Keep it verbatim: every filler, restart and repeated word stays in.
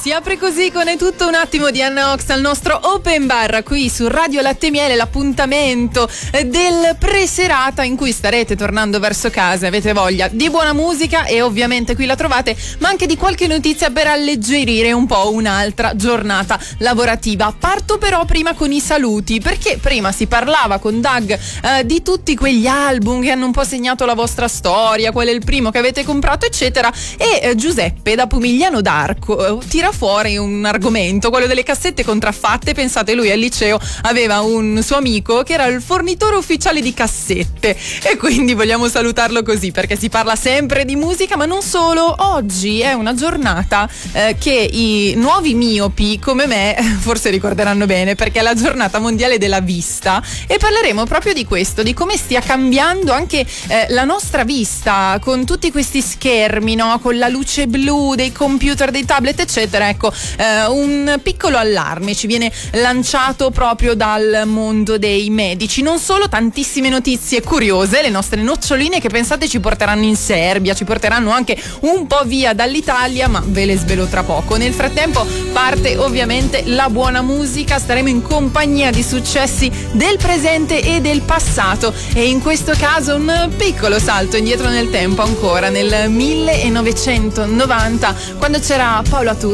Si apre così con È tutto un attimo di Anna Ox al nostro Open Bar qui su Radio Latte Miele, l'appuntamento del preserata in cui starete tornando verso casa, avete voglia di buona musica e ovviamente qui la trovate, ma anche di qualche notizia per alleggerire un po' un'altra giornata lavorativa. Parto però prima con i saluti, perché prima si parlava con Doug eh, di tutti quegli album che hanno un po' segnato la vostra storia, qual è il primo che avete comprato eccetera, e eh, Giuseppe da Pomigliano d'Arco eh, tira fuori un argomento, quello delle cassette contraffatte. Pensate, lui al liceo aveva un suo amico che era il fornitore ufficiale di cassette e quindi vogliamo salutarlo così, perché si parla sempre di musica, ma non solo. Oggi è una giornata eh, che i nuovi miopi come me forse ricorderanno bene, perché è la giornata mondiale della vista e parleremo proprio di questo, di come stia cambiando anche eh, la nostra vista con tutti questi schermi, no? Con la luce blu dei computer, dei tablet eccetera. Ecco, eh, un piccolo allarme ci viene lanciato proprio dal mondo dei medici. Non solo, tantissime notizie curiose, le nostre noccioline che pensate ci porteranno in Serbia, ci porteranno anche un po' via dall'Italia, ma ve le svelo tra poco. Nel frattempo parte ovviamente la buona musica, staremo in compagnia di successi del presente e del passato e in questo caso un piccolo salto indietro nel tempo, ancora nel millenovecentonovanta, quando c'era Paola Tur